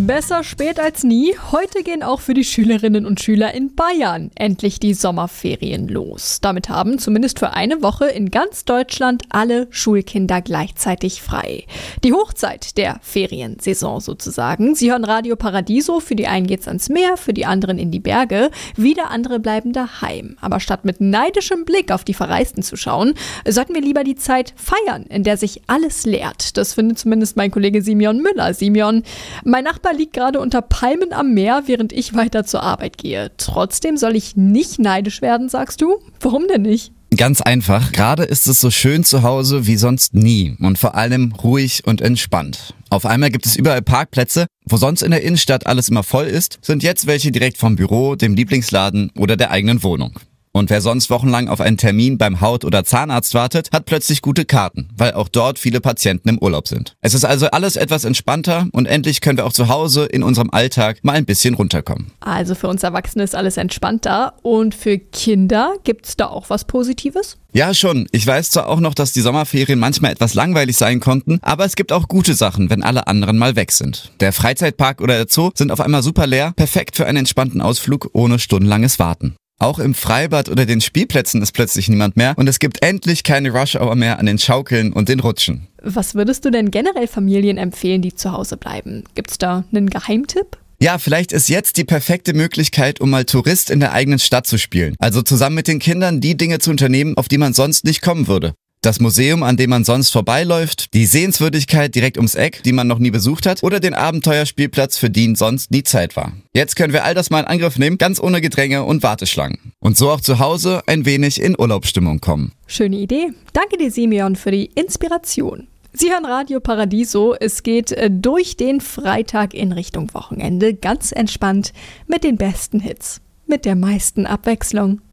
Besser spät als nie. Heute gehen auch für die Schülerinnen und Schüler in Bayern endlich die Sommerferien los. Damit haben zumindest für eine Woche in ganz Deutschland alle Schulkinder gleichzeitig frei. Die Hochzeit der Feriensaison sozusagen. Sie hören Radio Paradiso. Für die einen geht's ans Meer, für die anderen in die Berge. Wieder andere bleiben daheim. Aber statt mit neidischem Blick auf die Verreisten zu schauen, sollten wir lieber die Zeit feiern, in der sich alles leert. Das findet zumindest mein Kollege Simeon Müller. Simeon, mein Nachbar liegt gerade unter Palmen am Meer, während ich weiter zur Arbeit gehe. Trotzdem soll ich nicht neidisch werden, sagst du? Warum denn nicht? Ganz einfach. Gerade ist es so schön zu Hause wie sonst nie und vor allem ruhig und entspannt. Auf einmal gibt es überall Parkplätze. Wo sonst in der Innenstadt alles immer voll ist, sind jetzt welche direkt vom Büro, dem Lieblingsladen oder der eigenen Wohnung. Und wer sonst wochenlang auf einen Termin beim Haut- oder Zahnarzt wartet, hat plötzlich gute Karten, weil auch dort viele Patienten im Urlaub sind. Es ist also alles etwas entspannter und endlich können wir auch zu Hause in unserem Alltag mal ein bisschen runterkommen. Also für uns Erwachsene ist alles entspannter. Und für Kinder gibt's da auch was Positives? Ja, schon. Ich weiß zwar auch noch, dass die Sommerferien manchmal etwas langweilig sein konnten, aber es gibt auch gute Sachen, wenn alle anderen mal weg sind. Der Freizeitpark oder der Zoo sind auf einmal super leer, perfekt für einen entspannten Ausflug ohne stundenlanges Warten. Auch im Freibad oder den Spielplätzen ist plötzlich niemand mehr und es gibt endlich keine Rush-Hour mehr an den Schaukeln und den Rutschen. Was würdest du denn generell Familien empfehlen, die zu Hause bleiben? Gibt's da einen Geheimtipp? Ja, vielleicht ist jetzt die perfekte Möglichkeit, um mal Tourist in der eigenen Stadt zu spielen. Also zusammen mit den Kindern die Dinge zu unternehmen, auf die man sonst nicht kommen würde. Das Museum, an dem man sonst vorbeiläuft, die Sehenswürdigkeit direkt ums Eck, die man noch nie besucht hat, oder den Abenteuerspielplatz, für den sonst nie Zeit war. Jetzt können wir all das mal in Angriff nehmen, ganz ohne Gedränge und Warteschlangen. Und so auch zu Hause ein wenig in Urlaubsstimmung kommen. Schöne Idee. Danke dir, Simeon, für die Inspiration. Sie hören Radio Paradiso. Es geht durch den Freitag in Richtung Wochenende, ganz entspannt mit den besten Hits, mit der meisten Abwechslung.